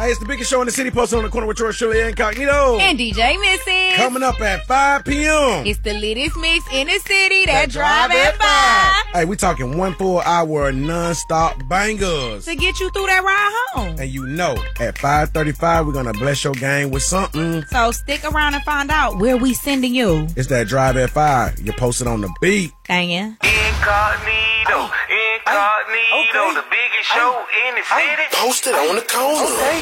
Hey, it's the biggest show in the city, posted on the corner with George Shirley Incognito. And DJ Missy. Coming up at 5 p.m. It's the latest mix in the city that drive at 5. Hey, we talking 1 full hour of non-stop bangers. To get you through that ride home. And you know, at 5:35, we're going to bless your game with something. So stick around and find out where we sending you. It's that drive at 5. You're posted on the beat. Dang ya. Incognito, the biggest show in the city. Posted on the corner. Okay.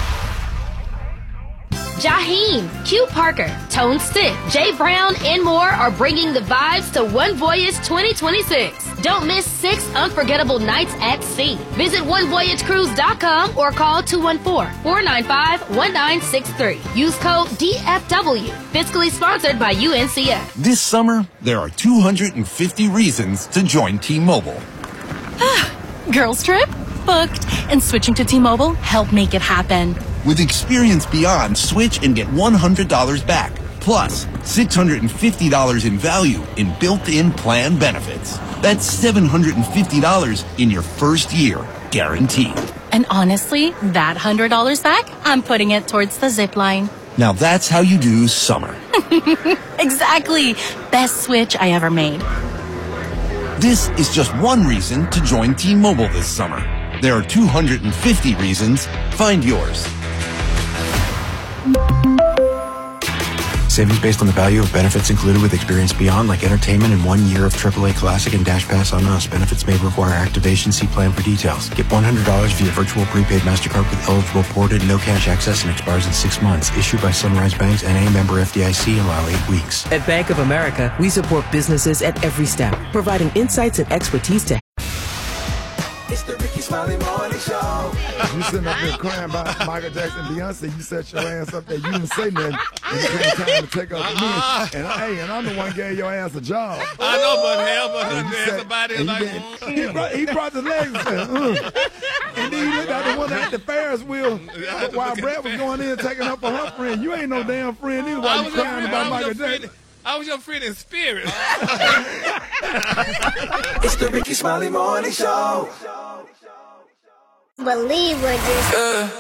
Jaheim, Q Parker, Tone Stick, Jay Brown, and more are bringing the vibes to One Voyage 2026. Don't miss 6 unforgettable nights at sea. Visit onevoyagecruise.com or call 214-495-1963. Use code DFW. Fiscally sponsored by UNCF. This summer, there are 250 reasons to join T-Mobile. Girls trip? Booked. And switching to T-Mobile helped make it happen. With Experience Beyond, switch and get $100 back. Plus, $650 in value in built-in plan benefits. That's $750 in your first year, guaranteed. And honestly, that $100 back, I'm putting it towards the zip line. Now that's how you do summer. Exactly. Best switch I ever made. This is just one reason to join T-Mobile this summer. There are 250 reasons. Find yours. Savings based on the value of benefits included with Experience Beyond, like entertainment and 1 year of AAA Classic and Dash Pass on us. Benefits may require activation. See plan for details. Get $100 via virtual prepaid MasterCard with eligible ported, no cash access, and expires in 6 months. Issued by Sunrise Banks, N.A. member FDIC. Allow 8 weeks. At Bank of America, we support businesses at every step, providing insights and expertise to. It's the Ricky Smiley Morning Show. You sitting up there crying about Michael Jackson, Beyonce. You set your ass up there. You didn't say nothing. And it came time to take up for me. And I'm the one who gave your ass a job. I know, but somebody like, he brought the legs and said, And then he looked at the one at the Ferris wheel while Brad was going in taking up for her friend. You ain't no damn friend either while you crying about Michael Jackson. I was your friend in spirit. It's the Ricky Smiley Morning Show. Believe what this